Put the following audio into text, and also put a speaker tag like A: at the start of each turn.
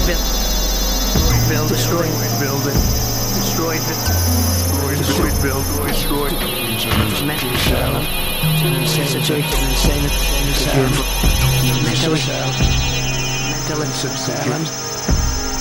A: build, destroy, building, destroy, build, destroy. Mental asylum, insanity, mental asylum, mental asylum.